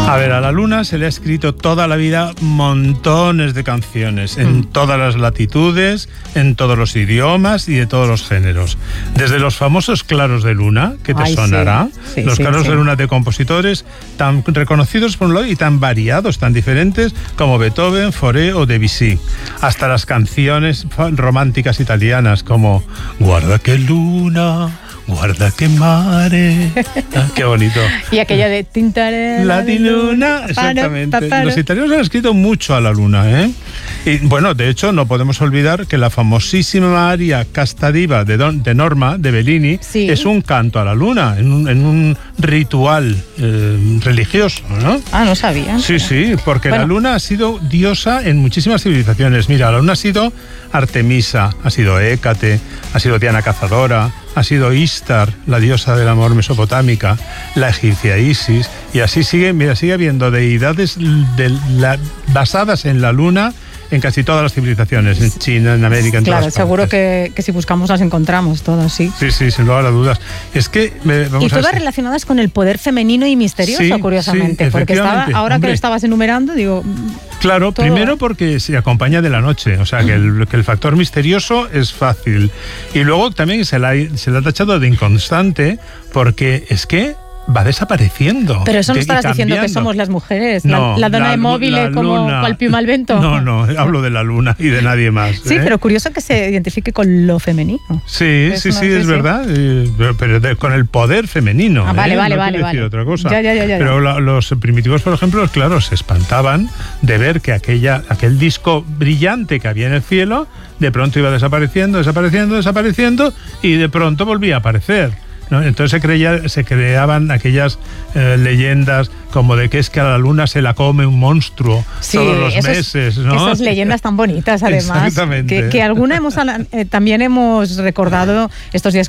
A ver, a la luna se le ha escrito toda la vida montones de canciones, en todas las latitudes, en todos los idiomas y de todos los géneros. Desde los famosos claros de luna, que te sonará, los claros de luna de compositores tan reconocidos por un lado y tan variados, tan diferentes como Beethoven, Fauré o Debussy, hasta las canciones románticas italianas como Guarda que luna, guarda que mare. Qué bonito. Y aquella de Tintare la di luna, exactamente. Los italianos han escrito mucho a la luna, ¿eh? Y bueno, de hecho, no podemos olvidar que la famosísima aria Casta Diva de Norma, de Bellini, es un canto a la luna, en un ritual religioso, ¿no? Ah, no sabía. Sí, porque la luna ha sido diosa en muchísimas civilizaciones. Mira, la luna ha sido Artemisa, ha sido Hécate, ha sido Diana Cazadora, ha sido Istar, la diosa del amor mesopotámica, la egipcia Isis, y así sigue habiendo deidades basadas en la luna en casi todas las civilizaciones, en China, en América, en todas partes. Seguro que si buscamos las encontramos todas, sí. Sí, sin lugar a dudas. Es que y todas relacionadas con el poder femenino y misterioso, curiosamente, porque ahora que lo estabas enumerando, digo... Claro, primero porque se acompaña de la noche, o sea que el factor misterioso es fácil. Y luego también se la ha tachado de inconstante porque es que va desapareciendo. Pero eso no estarás diciendo que somos las mujeres, no, la dona de móvil como cual piuma al vento. No, hablo de la luna y de nadie más. Sí, pero curioso que se identifique con lo femenino. Sí, es verdad, pero con el poder femenino. Vale. Decir otra cosa. Ya. Pero los primitivos, por ejemplo, claro, se espantaban de ver que aquel disco brillante que había en el cielo, de pronto iba desapareciendo, y de pronto volvía a aparecer, ¿no? Entonces se creaban aquellas leyendas como de que es que a la luna se la come un monstruo todos los meses, ¿no? Esas leyendas tan bonitas, además. Exactamente. Que alguna también hemos recordado estos días